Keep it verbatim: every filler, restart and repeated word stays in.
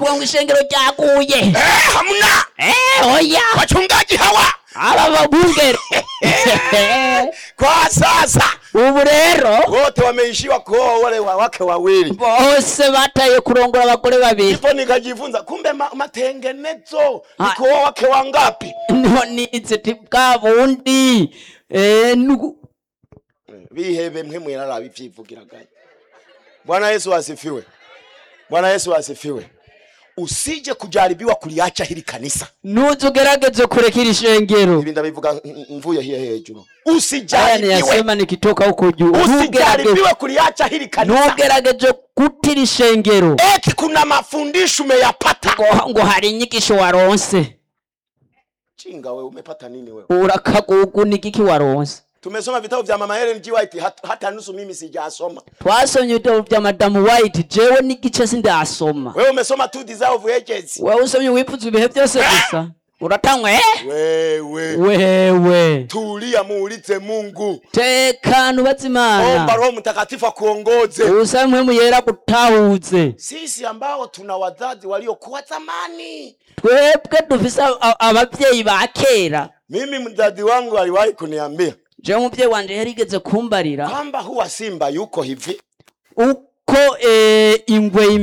bavuga ngo ishengero ryaguye. Eh, hamna. Eh, oya. Wachungaji hawa. Aba babungere. Kwa sasa ubu rero wote wameishiwa kuoa wale wake wawili. Bose bataye kurongora abagore babiri. Ipo nikajifunza kumbe ma, matengenezo ni kuoa wake wangapi? No nize tibwa bundi. Eh nugu bihebe mwe mwerara bipfivugira gaye. Bwana Yesu asifiwe. Bwana Yesu asifiwe. Usije kujaribiwa kuliacha hili kanisa. Nuzugerageze kurekira ishengero. Ibi ndabivuga mvuye hiye hejuru. Usijaribiwe. Yani yasema nikitoka huko juu. Usijaribiwe kuliacha hili kanisa. Nugerageze kutira ishengero. Eti kuna mafundisho umeyapata. Ngo ngo hari inyigisho waronse. Chinga wewe umepata nini wewe? Urakagugu nikiki waronse. Tumesoma vitabu vya Mama Ellen G. White hata, hata nusu mimi sijasoma. Twasomye vitabu vya Madam White jewe nigice sindasoma. Wewe umesoma two Desire of Ages. Wewe usomye wifuza ibihe byose gusa. Uratangwa eh? Wewe. Wewe. Tulia muulize Mungu. Tekana bazimana. Omba Roho Mtakatifu akuongoze. Usamwe muyera kutahuze. Sisi ambao tuna wazazi waliokuwa zamani. Twebwe dufise abavyeyi ba kera. Mimi mzazi wangu aliwahi kuniambia. Je umuvyeyi wanje yarigeze kumbarira. Kwamba huwa simba yuko hivi. Uko eh, ingwe